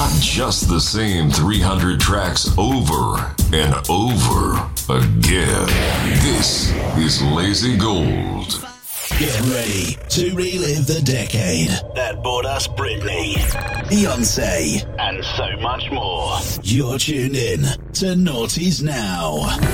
Not just the same 300 tracks over and over again. This is Lazy Gold. Get ready to relive the decade that brought us Britney, Beyonce, and so much more. You're tuned in to Naughties Now.